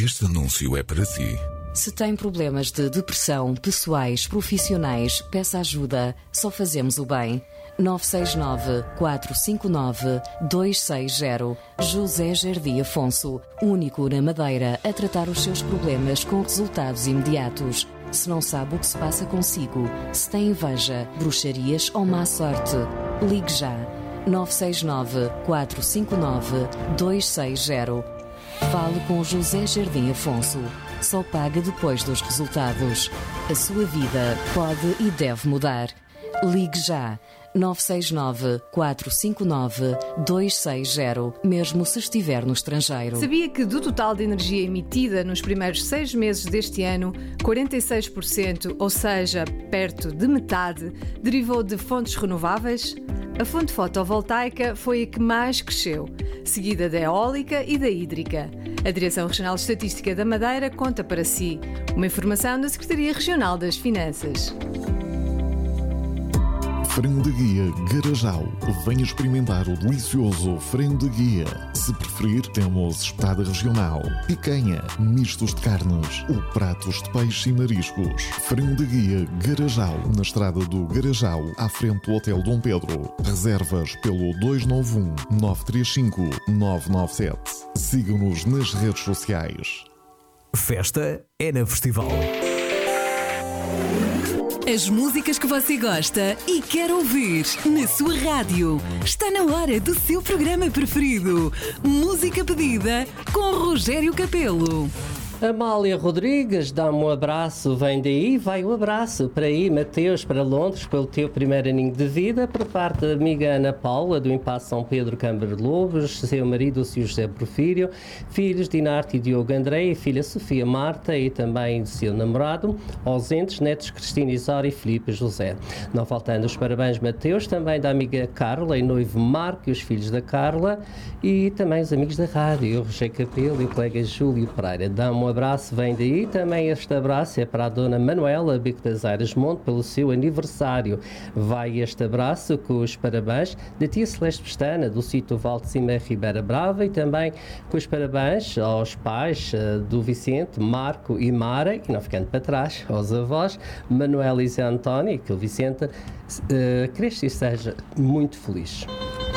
Este anúncio é para si. Se tem problemas de depressão, pessoais, profissionais, peça ajuda. Só fazemos o bem. 969-459-260. José Jardim Afonso, único na Madeira a tratar os seus problemas com resultados imediatos. Se não sabe o que se passa consigo, se tem inveja, bruxarias ou má sorte, ligue já. 969-459-260. Fale com José Jardim Afonso. Só paga depois dos resultados. A sua vida pode e deve mudar. Ligue já. 969-459-260, mesmo se estiver no estrangeiro. Sabia que do total de energia emitida nos primeiros 6 meses deste ano, 46%, ou seja, perto de metade, derivou de fontes renováveis? A fonte fotovoltaica foi a que mais cresceu, seguida da eólica e da hídrica. A Direção Regional de Estatística da Madeira conta para si. Uma informação da Secretaria Regional das Finanças. Frango de Guia Garajal. Venha experimentar o delicioso frango de guia. Se preferir, temos espetada regional, picanha, mistos de carnes ou pratos de peixe e mariscos. Frango de Guia Garajal, na estrada do Garajal, à frente do Hotel Dom Pedro. Reservas pelo 291-935-997. Sigam-nos nas redes sociais. Festa é na Festival. As músicas que você gosta e quer ouvir na sua rádio. Está na hora do seu programa preferido. Música pedida com Rogério Capelo. Amália Rodrigues, dá-me um abraço, vem daí, vai o abraço para aí, Mateus, para Londres, pelo teu primeiro aninho de vida, por parte da amiga Ana Paula, do Impasse São Pedro Câmara de Lobos, seu marido, o Sr. José Porfírio, filhos Dinarte e Diogo André, e filha Sofia Marta, e também do seu namorado, ausentes, netos Cristina Isaura e Filipe José. Não faltando os parabéns, Mateus, também da amiga Carla e noivo Marco e os filhos da Carla, e também os amigos da rádio, o Rogério Capelo e o colega Júlio Pereira. Dá-me um abraço, vem daí. Também este abraço é para a dona Manuela Bico das Airas Monte pelo seu aniversário. Vai este abraço com os parabéns da tia Celeste Pestana do sítio Val de Cima Ribeira Brava, e também com os parabéns aos pais do Vicente, Marco e Mara, e não ficando para trás, aos avós Manuela e Zé António, que o Vicente cresça e seja muito feliz.